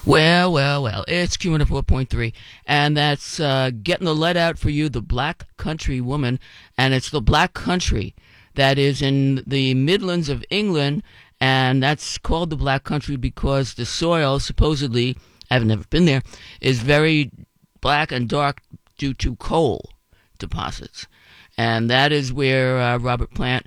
Well, it's Q104.3, and that's Getting the Lead Out for You, the Black Country Woman, and it's the Black Country that is in the Midlands of England, and that's called the Black Country because the soil, supposedly, I've never been there, is very black and dark due to coal deposits. And that is where Robert Plant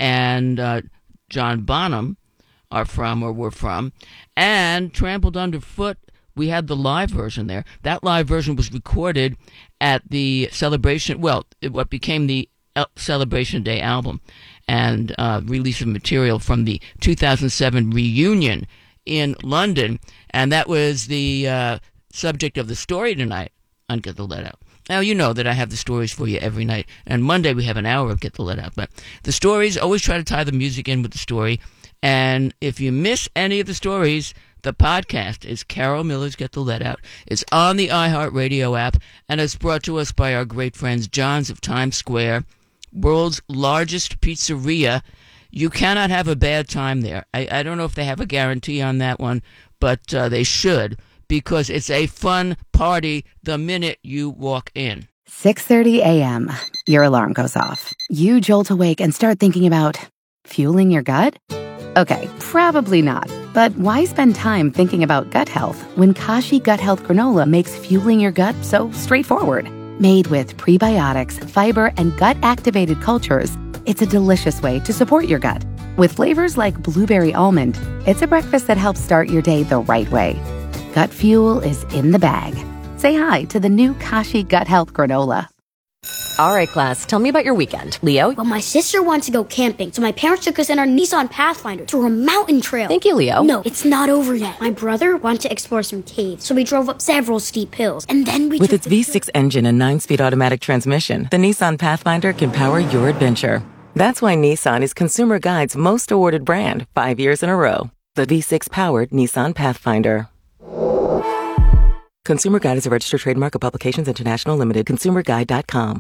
and John Bonham are from, or were from, and Trampled Underfoot. We had the live version there. That live version was recorded at the Celebration, what became the Celebration Day album, and release of material from the 2007 reunion in London, and that was the subject of the story tonight on Get the Lead Out. Now, you know that I have the stories for you every night, and Monday we have an hour of Get the Lead Out, but the stories, always try to tie the music in with the story. And if you miss any of the stories, the podcast is Carol Miller's Get the Lead Out. It's on the iHeartRadio app, and it's brought to us by our great friends John's of Times Square, world's largest pizzeria. You cannot have a bad time there. I don't know if they have a guarantee on that one, but they should, because it's a fun party the minute you walk in. 6:30 a.m. Your alarm goes off. You jolt awake and start thinking about fueling your gut? Okay, probably not. But why spend time thinking about gut health when Kashi Gut Health Granola makes fueling your gut so straightforward? Made with prebiotics, fiber, and gut-activated cultures, it's a delicious way to support your gut. With flavors like blueberry almond, it's a breakfast that helps start your day the right way. Gut fuel is in the bag. Say hi to the new Kashi Gut Health Granola. All right, class, tell me about your weekend. Leo? Well, my sister wanted to go camping, so my parents took us in our Nissan Pathfinder to a mountain trail. Thank you, Leo. No, it's not over yet. My brother wanted to explore some caves, so we drove up several steep hills, and then we With its V6 engine and 9-speed automatic transmission, the Nissan Pathfinder can power your adventure. That's why Nissan is Consumer Guide's most awarded brand 5 years in a row. The V6-powered Nissan Pathfinder. Consumer Guide is a registered trademark of Publications International Limited. ConsumerGuide.com.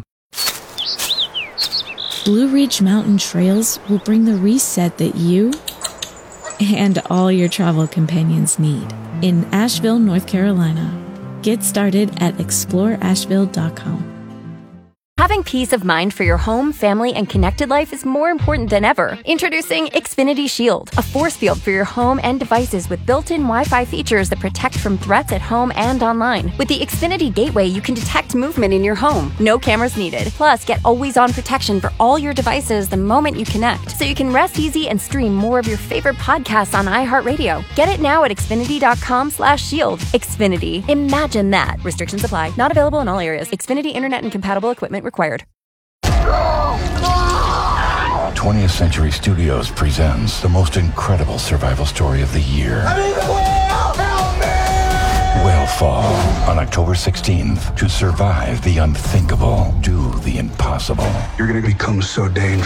Blue Ridge Mountain Trails will bring the reset that you and all your travel companions need in Asheville, North Carolina. Get started at exploreasheville.com. Having peace of mind for your home, family, and connected life is more important than ever. Introducing Xfinity Shield, a force field for your home and devices with built-in Wi-Fi features that protect from threats at home and online. With the Xfinity Gateway, you can detect movement in your home. No cameras needed. Plus, get always-on protection for all your devices the moment you connect, so you can rest easy and stream more of your favorite podcasts on iHeartRadio. Get it now at Xfinity.com/shield. Xfinity. Imagine that. Restrictions apply. Not available in all areas. Xfinity Internet and compatible equipment required. 20th Century Studios presents the most incredible survival story of the year. I'm in the whale! Help me! Whalefall on October 16th. To survive the unthinkable, do the impossible. You're gonna become so dangerous.